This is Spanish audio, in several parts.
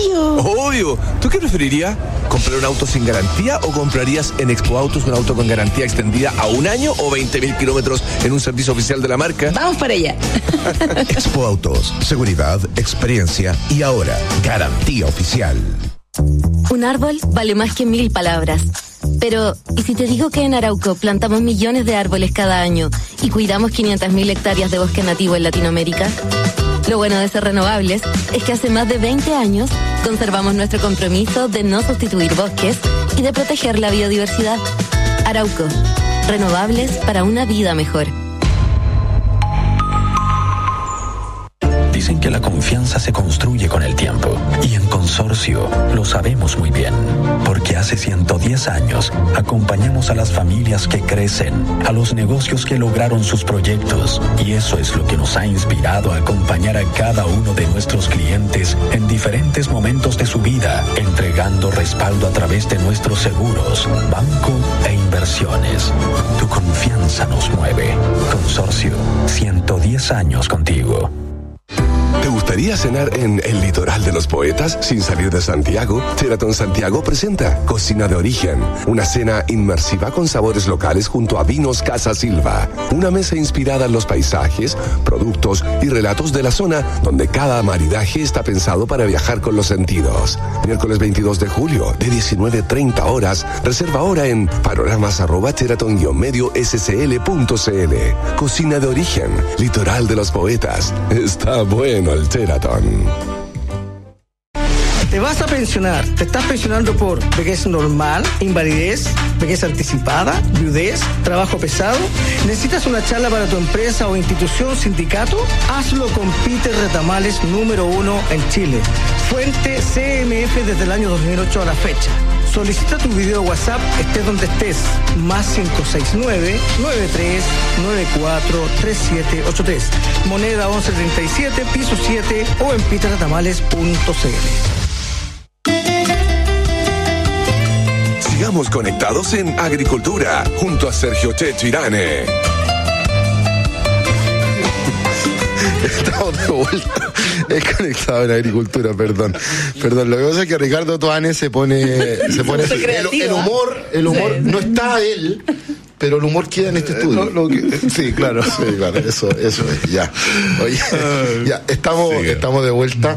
serio? Obvio. ¿Tú qué preferirías? ¿Comprar un auto sin garantía o comprarías en Expo Autos un auto con garantía extendida a 1 año o 20.000 kilómetros en un servicio oficial de la marca? Vamos para allá. Expo Autos, seguridad, experiencia y ahora, garantía oficial. Un árbol vale más que 1000 palabras. Pero, ¿y si te digo que en Arauco plantamos millones de árboles cada año y cuidamos 500.000 hectáreas de bosque nativo en Latinoamérica? Lo bueno de ser renovables es que hace más de 20 años conservamos nuestro compromiso de no sustituir bosques y de proteger la biodiversidad. Arauco, renovables para una vida mejor. Dicen que la confianza se construye con el tiempo y en Consorcio lo sabemos muy bien, porque hace 110 años acompañamos a las familias que crecen, a los negocios que lograron sus proyectos, y eso es lo que nos ha inspirado a acompañar a cada uno de nuestros clientes en diferentes momentos de su vida, entregando respaldo a través de nuestros seguros, banco e inversiones. Tu confianza nos mueve. Consorcio, 110 años contigo. ¿Te gustaría cenar en el litoral de los poetas sin salir de Santiago? Sheraton Santiago presenta Cocina de Origen, una cena inmersiva con sabores locales junto a Vinos Casa Silva. Una mesa inspirada en los paisajes, productos y relatos de la zona, donde cada maridaje está pensado para viajar con los sentidos. Miércoles 22 de julio, de 19:30 horas. Reserva ahora en panoramas@sheraton-medio-scl.cl. Cocina de Origen, litoral de los poetas. Está bueno el Sheraton. Te vas a pensionar. Te estás pensionando por vejez normal, invalidez, vejez anticipada, viudez, trabajo pesado. ¿Necesitas una charla para tu empresa o institución, sindicato? Hazlo con Peter Retamales, número 1 en Chile. Fuente CMF desde el año 2008 a la fecha. Solicita tu video WhatsApp, estés donde estés. Más 569-9394-3783. Moneda 1137, piso 7 o en peterretamales.cl. Sigamos conectados en Agricultura, junto a Sergio Checho Irane. Estamos de vuelta. Es conectado en Agricultura, perdón. Lo que pasa es que Ricardo Toane se pone el humor sí. No está él, pero el humor queda en este estudio. Sí, claro, eso es, ya. Oye, ya, estamos de vuelta.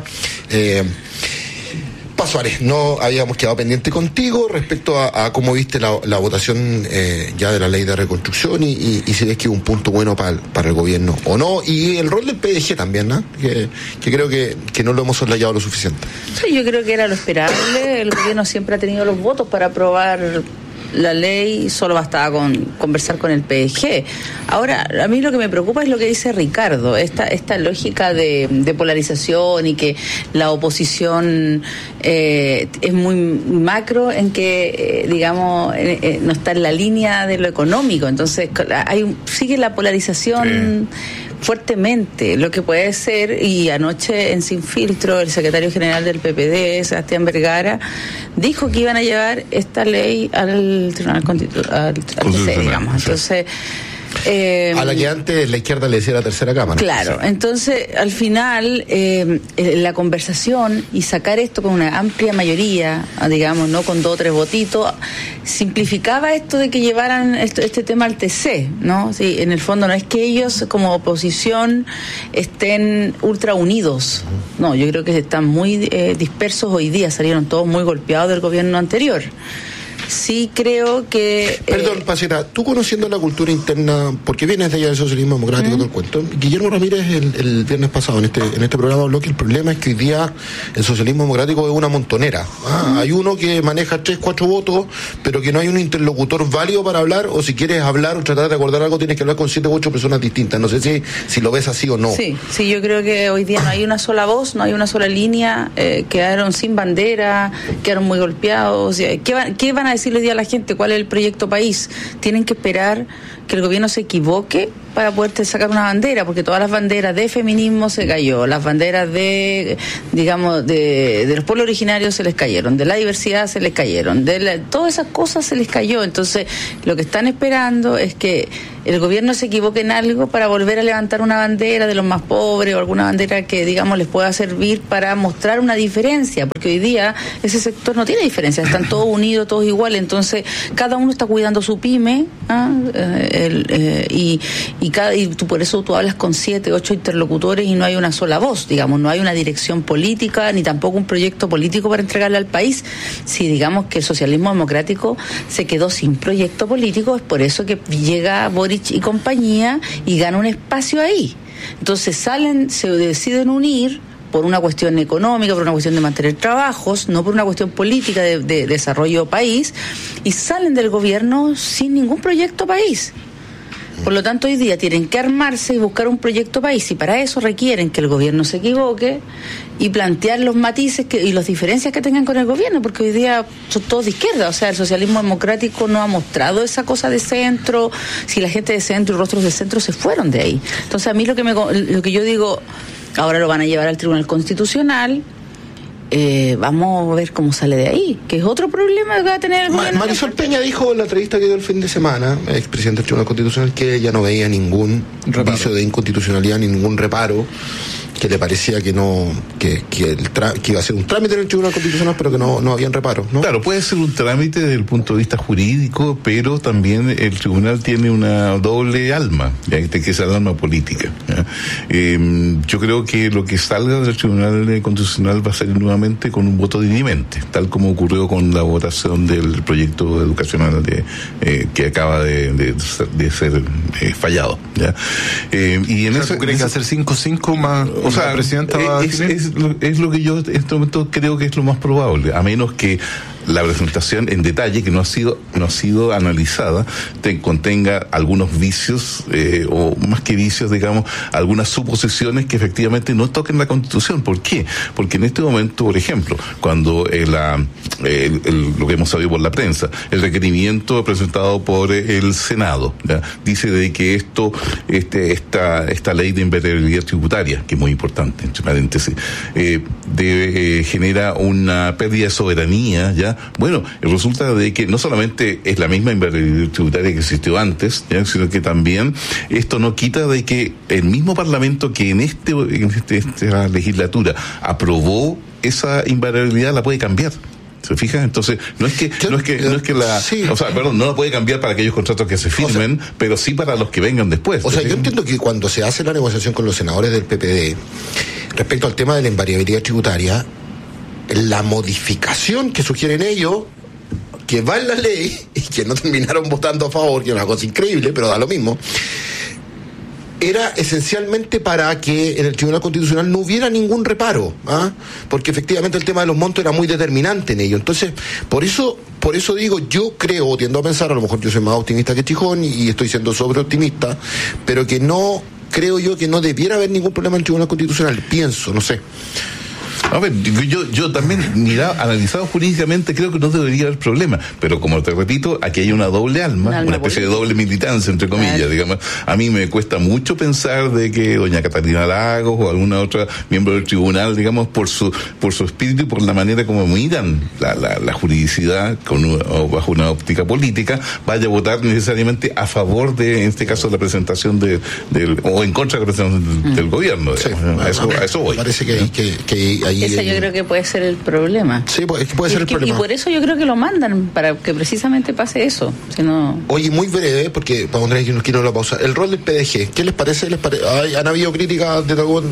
Suárez, no habíamos quedado pendiente contigo respecto a cómo viste la votación ya de la ley de reconstrucción y si ves que hubo un punto bueno para el gobierno o no, y el rol del PDG también, ¿no? Que creo que no lo hemos soslayado lo suficiente. Sí, yo creo que era lo esperable. El gobierno siempre ha tenido los votos para aprobar la ley, solo bastaba con conversar con el PDG. Ahora, a mí lo que me preocupa es lo que dice Ricardo, esta lógica de polarización y que la oposición es muy macro en que, no está en la línea de lo económico. Entonces, sigue la polarización fuertemente, lo que puede ser, y anoche en Sin Filtro el secretario general del PPD, Sebastián Vergara, dijo que iban a llevar esta ley al Tribunal Constitucional, digamos. Entonces, a la que antes la izquierda le decía la tercera cámara. Claro, sí. Entonces al final la conversación y sacar esto con una amplia mayoría, digamos, no con 2 o 3 votitos, simplificaba esto de que llevaran este tema al TC, ¿no? Sí, en el fondo no es que ellos como oposición estén ultra unidos, no, yo creo que están muy dispersos hoy día, salieron todos muy golpeados del gobierno anterior. Sí creo que... Perdón, Paceta, tú conociendo la cultura interna, porque vienes de allá del socialismo democrático, todo el cuento. Guillermo Ramírez el viernes pasado en este programa habló que el problema es que hoy día el socialismo democrático es una montonera. Hay uno que maneja 3, 4 votos, pero que no hay un interlocutor válido para hablar, o si quieres hablar o tratar de acordar algo, tienes que hablar con 7 u 8 personas distintas. No sé si lo ves así o no. Sí, yo creo que hoy día no hay una sola voz, no hay una sola línea, quedaron sin bandera, quedaron muy golpeados. ¿Qué van a decirle hoy día a la gente? ¿Cuál es el proyecto país? Tienen que esperar que el gobierno se equivoque para poder sacar una bandera, porque todas las banderas de feminismo se cayó, las banderas de, digamos, de los pueblos originarios se les cayeron, de la diversidad se les cayeron, todas esas cosas se les cayó. Entonces, lo que están esperando es que el gobierno se equivoque en algo para volver a levantar una bandera de los más pobres o alguna bandera que, digamos, les pueda servir para mostrar una diferencia, porque hoy día ese sector no tiene diferencia, están todos unidos, todos iguales, entonces cada uno está cuidando su pyme, y por eso tú hablas con 7, 8 interlocutores y no hay una sola voz, digamos, no hay una dirección política ni tampoco un proyecto político para entregarle al país. Si digamos que el socialismo democrático se quedó sin proyecto político, es por eso que llega Boric y compañía y gana un espacio ahí. Entonces se deciden unir por una cuestión económica, por una cuestión de mantener trabajos, no por una cuestión política de desarrollo país, y salen del gobierno sin ningún proyecto país. Por lo tanto, hoy día tienen que armarse y buscar un proyecto país, y para eso requieren que el gobierno se equivoque y plantear los matices y las diferencias que tengan con el gobierno, porque hoy día son todos de izquierda, o sea, el socialismo democrático no ha mostrado esa cosa de centro, si la gente de centro y rostros de centro se fueron de ahí. Entonces, a mí lo que yo digo, ahora lo van a llevar al Tribunal Constitucional. Vamos a ver cómo sale de ahí, que es otro problema que va a tener el gobierno. Marisol Peña dijo en la entrevista que dio el fin de semana, expresidente del Tribunal Constitucional, que ella no veía ningún vicio de inconstitucionalidad ni ningún reparo, que le parecía que no que iba a ser un trámite en el Tribunal Constitucional, pero que no habían reparos, ¿no? Claro, puede ser un trámite desde el punto de vista jurídico, pero también el tribunal tiene una doble alma, ¿ya? Que es el alma política, ¿ya? Yo creo que lo que salga del Tribunal Constitucional va a ser nuevamente con un voto dirimente, tal como ocurrió con la votación del proyecto educacional que acaba de ser fallado, ¿ya? Y en eso ¿crees que hacer 5-5 más? O sea, la presidenta va a es lo que yo en este momento creo que es lo más probable, a menos que la presentación en detalle, que no ha sido analizada, contenga algunos vicios, o más que vicios, digamos, algunas suposiciones que efectivamente no toquen la Constitución. ¿Por qué? Porque en este momento, por ejemplo, cuando lo que hemos sabido por la prensa, el requerimiento presentado por el Senado, ¿ya? Dice de que esta ley de invariabilidad tributaria, que es muy importante, entre paréntesis, genera una pérdida de soberanía, ¿ya? Bueno, resulta de que no solamente es la misma invariabilidad tributaria que existió antes, ¿ya? Sino que también esto no quita de que el mismo Parlamento que en esta legislatura aprobó esa invariabilidad la puede cambiar. ¿Se fija? Entonces, no es que no la puede cambiar para aquellos contratos que se firmen, pero sí para los que vengan después. O sea, yo entiendo que cuando se hace la negociación con los senadores del PPD respecto al tema de la invariabilidad tributaria, la modificación que sugieren ellos, que va en la ley y que no terminaron votando a favor, que es una cosa increíble, pero da lo mismo, era esencialmente para que en el Tribunal Constitucional no hubiera ningún reparo, porque efectivamente el tema de los montos era muy determinante en ello. Entonces, por eso digo, yo creo, tiendo a pensar, a lo mejor yo soy más optimista que Chijón y estoy siendo sobreoptimista, pero que no creo yo que no debiera haber ningún problema en el Tribunal Constitucional, pienso, no sé. A ver, yo también, analizado jurídicamente, creo que no debería haber problema, pero como te repito, aquí hay una doble alma, una especie de doble militancia, entre comillas, digamos. A mí me cuesta mucho pensar de que doña Catalina Lagos o alguna otra miembro del tribunal, digamos, por su espíritu y por la manera como miran la juridicidad bajo una óptica política, vaya a votar necesariamente a favor de, en este caso, la presentación o en contra de la presentación del gobierno. Sí, a eso voy. Parece que ahí ese yo creo que puede ser el problema. Sí, puede ser el problema. Y por eso yo creo que lo mandan, para que precisamente pase eso. Oye, muy breve, porque para poner aquí no la pausa. El rol del PDG, ¿qué les parece? ¿Han habido críticas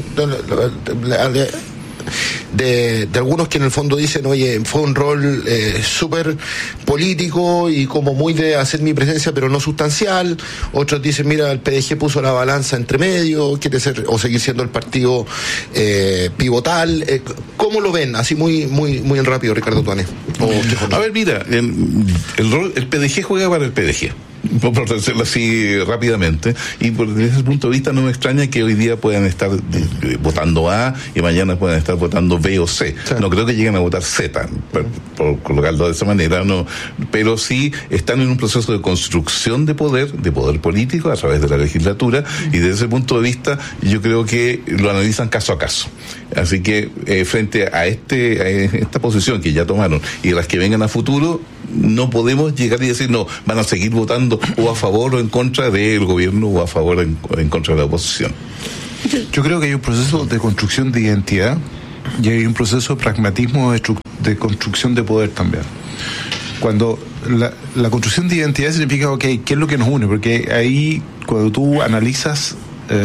de algunos que en el fondo dicen, oye, fue un rol súper político y como muy de hacer mi presencia pero no sustancial? Otros dicen, mira, el PDG puso la balanza entre medio, quiere ser o seguir siendo el partido pivotal. ¿Cómo lo ven? Así muy en rápido, Ricardo Tuanes. A ver, mira, el PDG juega para el PDG. por decirlo así rápidamente, y desde ese punto de vista no me extraña que hoy día puedan estar votando A y mañana puedan estar votando B o C. Sí. No creo que lleguen a votar Z, por colocarlo de esa manera, no, pero sí están en un proceso de construcción de poder político a través de la legislatura, y desde ese punto de vista yo creo que lo analizan caso a caso. Así que frente a esta posición que ya tomaron y las que vengan a futuro, no podemos llegar y decir no, van a seguir votando o a favor o en contra del gobierno o a favor o en contra de la oposición. Yo creo que hay un proceso de construcción de identidad y hay un proceso de pragmatismo de construcción de poder también. Cuando la construcción de identidad significa, ¿qué es lo que nos une? Porque ahí, cuando tú analizas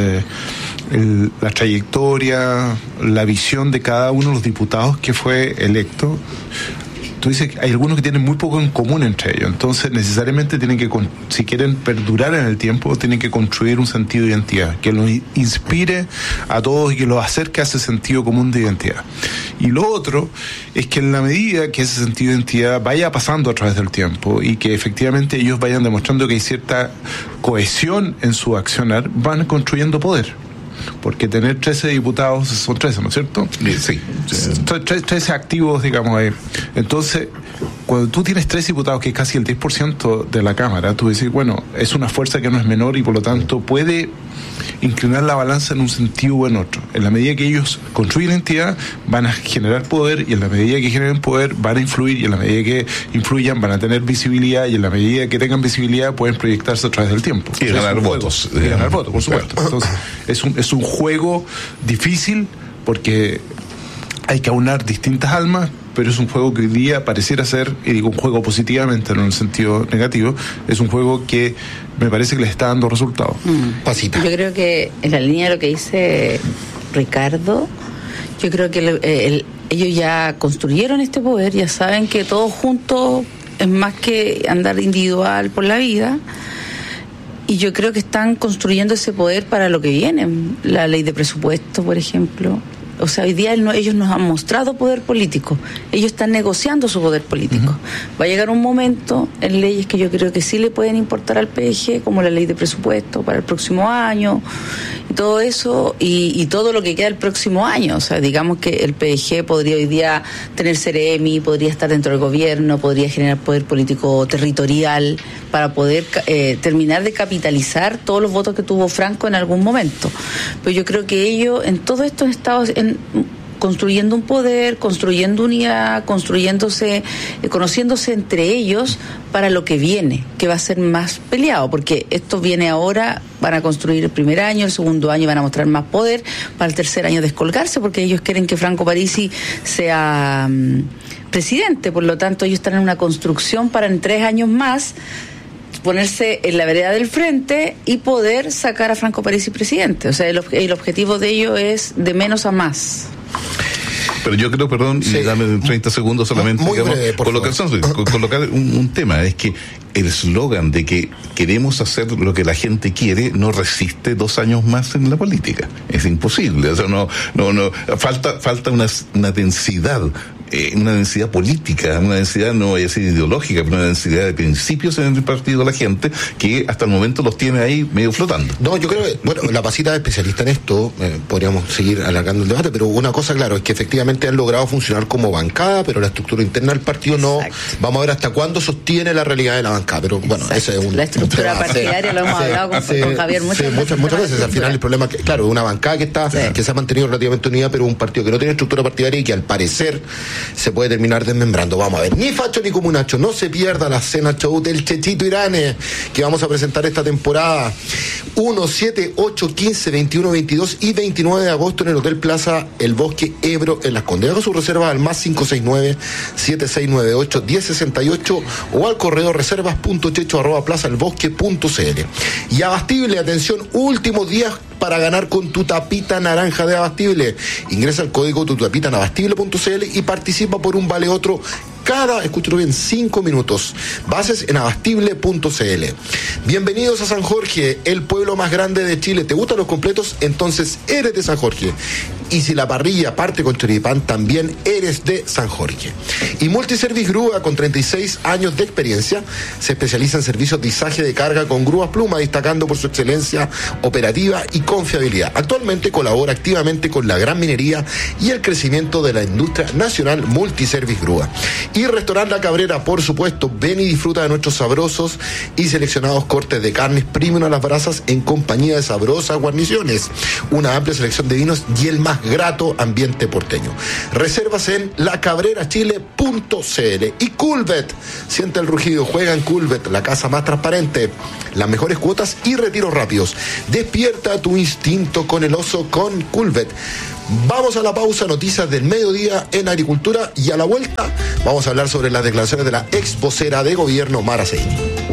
la trayectoria, la visión de cada uno de los diputados que fue electo, tú dices que hay algunos que tienen muy poco en común entre ellos, entonces necesariamente tienen que, si quieren perdurar en el tiempo, tienen que construir un sentido de identidad que los inspire a todos y que los acerque a ese sentido común de identidad. Y lo otro es que en la medida que ese sentido de identidad vaya pasando a través del tiempo y que efectivamente ellos vayan demostrando que hay cierta cohesión en su accionar, van construyendo poder. Porque tener 13 diputados son 13, ¿no es cierto? Sí. 13 activos, digamos. Entonces, cuando tú tienes 3 diputados, que es casi el 10% de la Cámara, tú dices, bueno, es una fuerza que no es menor y por lo tanto puede inclinar la balanza en un sentido o en otro. En la medida que ellos construyen entidad, van a generar poder, y en la medida que generen poder, van a influir, y en la medida que influyan, van a tener visibilidad, y en la medida que tengan visibilidad, pueden proyectarse a través del tiempo. Y ganar votos. Y ganar votos, por supuesto. Entonces, es un juego difícil porque hay que aunar distintas almas, pero es un juego que hoy día pareciera ser, y digo un juego positivamente, no en el sentido negativo, es un juego que me parece que le está dando resultados. Pasita. Yo creo que en la línea de lo que dice Ricardo, yo creo que ellos ya construyeron este poder, ya saben que todos juntos es más que andar individual por la vida. Y yo creo que están construyendo ese poder para lo que viene. La ley de presupuesto, por ejemplo. O sea, hoy día ellos nos han mostrado poder político. Ellos están negociando su poder político. Va a llegar un momento en leyes que yo creo que sí le pueden importar al PG, como la ley de presupuesto para el próximo año, y todo eso, y todo lo que queda el próximo año. O sea, digamos que el PG podría hoy día tener Ceremi, podría estar dentro del gobierno, podría generar poder político territorial para poder terminar de capitalizar todos los votos que tuvo Franco en algún momento. Pero yo creo que ellos en todo esto han estado construyendo un poder, construyendo unidad, conociéndose entre ellos para lo que viene, que va a ser más peleado, porque esto viene ahora, van a construir el primer año, el segundo año van a mostrar más poder, para el tercer año descolgarse, porque ellos quieren que Franco Parisi sea presidente, por lo tanto ellos están en una construcción para en 3 años más ponerse en la vereda del frente y poder sacar a Franco Parisi presidente. O sea, el objetivo de ello es de menos a más. Pero yo creo, perdón, sí, dame 30 segundos solamente, colocar un tema, es que el eslogan de que queremos hacer lo que la gente quiere no resiste 2 años más en la política. Es imposible, o sea, no, falta una densidad. Una densidad política, una densidad, no voy a decir ideológica, pero una densidad de principios en el partido de la gente que hasta el momento los tiene ahí medio flotando. No, yo creo que, bueno, la Pasita es especialista en esto, podríamos seguir alargando el debate, pero una cosa, claro, es que efectivamente han logrado funcionar como bancada, pero la estructura interna del partido no. Vamos a ver hasta cuándo sostiene la realidad de la bancada, pero bueno, ese es la estructura partidaria, lo hemos hablado con Javier muchas veces. Al final el problema es que, claro, una bancada que se ha mantenido relativamente unida, pero un partido que no tiene estructura partidaria y que al parecer se puede terminar desmembrando. Vamos a ver, ni facho ni comunacho, no se pierda la cena show del Chechito Irane que vamos a presentar esta temporada 1, 7, 8, 15, 21, 22 y 29 de agosto en el Hotel Plaza El Bosque Ebro en Las Condes. Haga su reserva al más 569-7698-1068 o al correo reservas.checho@plazaelbosque.cl. Y Abastible, atención, últimos días para ganar con tu tapita naranja de Abastible. Ingresa el código tutapita en abastible.cl y participa por un vale otro escúchalo bien, 5 minutos. Bases en abastible.cl. Bienvenidos a San Jorge, el pueblo más grande de Chile. ¿Te gustan los completos? Entonces eres de San Jorge. Y si la parrilla parte con choripán, también eres de San Jorge. Y Multiservice Grúa, con 36 años de experiencia, se especializa en servicios de izaje de carga con grúas Pluma, destacando por su excelencia operativa y confiabilidad. Actualmente colabora activamente con la gran minería y el crecimiento de la industria nacional. Multiservice Grúa. Y Restaurante La Cabrera, por supuesto, ven y disfruta de nuestros sabrosos y seleccionados cortes de carnes premium a las brasas en compañía de sabrosas guarniciones, una amplia selección de vinos y el más grato ambiente porteño. Reservas en lacabrerachile.cl. Y Coolbet, siente el rugido, juega en Coolbet, la casa más transparente, las mejores cuotas y retiros rápidos. Despierta tu instinto con el oso con Coolbet. Vamos a la pausa, noticias del mediodía en agricultura, y a la vuelta vamos a hablar sobre las declaraciones de la ex vocera de gobierno Mara Seini.